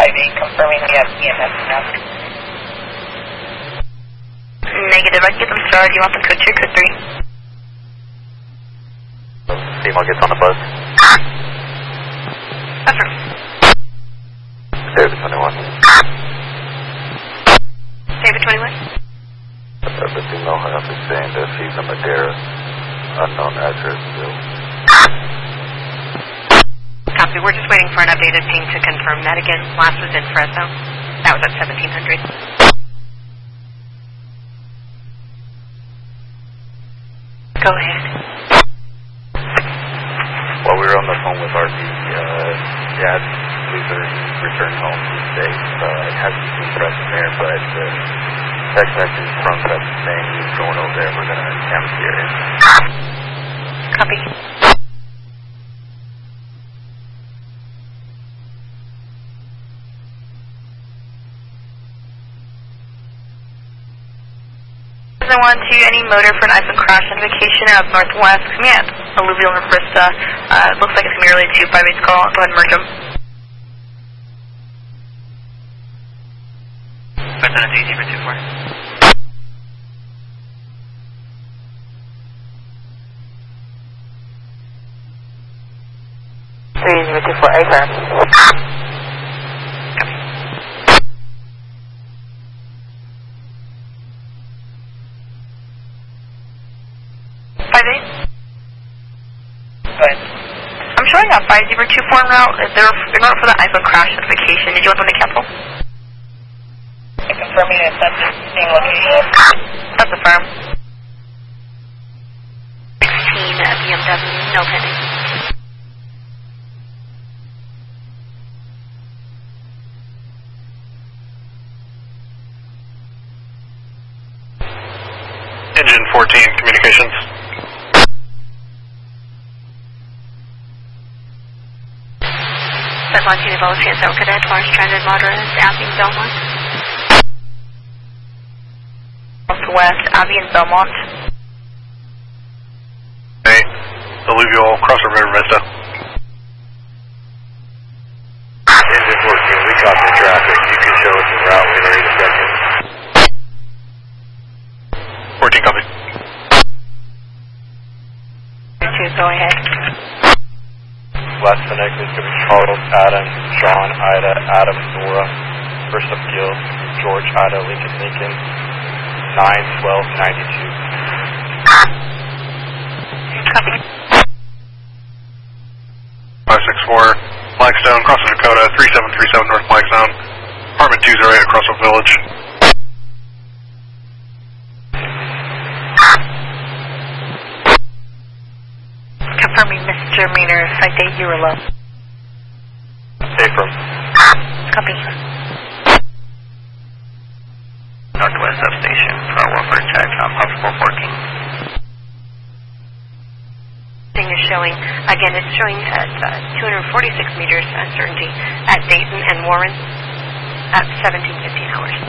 5-8, confirming we have EMS now. Negative, I can get them started. You want them code 2, code 3? Female gets on the bus. Affirm. David 21. David 21. The female is saying that she's in Madeira. Unknown address still. Copy, we're just waiting for an updated ping to confirm that again. Last was in Fresno. That was at 1700. Go ahead. While we were on the phone with RP, Dad Luther returned home. He's safe. It hasn't been present there, but text message from Preston saying he's going over there. We're going to canvass the area. Copy. I want to any motor for an iPhone crash notification out northwest. Command, alluvial and Brista. Looks like it's going to be early 258 call. Go ahead and merge them. President AG for 24. I'm showing a 5024 en route. They're not for the iPhone crash notification. Did you want them to cancel? Confirming it's at the same location. That's a firm. 16 at BMW, no pending. Engine 14, communications. Montana Volunteer South Cadet, Mars Transit Moderate, Abbey, Belmont. Northwest, Abbey and Belmont. Hey, alluvial, crossing River Vista. Engine 14, we caught the traffic. You can show us the route. We're ready to check it. 14, copy. 2, go ahead. Last connected to Charles, Adam, Sean, Ida, Adam, Nora, first of Gil, George, Ida, Lincoln, 9-12-92. Copy. 564, Flagstone, crossing Dakota, 3737 North Flagstone, apartment 208 at Crossville Village. Confirming misdemeanor, site date, Urala. Stay from. Copy. Northwest substation, for warfare check, pump 414. Thing is showing, again, it's showing at 246 meters uncertainty at Dayton and Warren at 17:15 hours.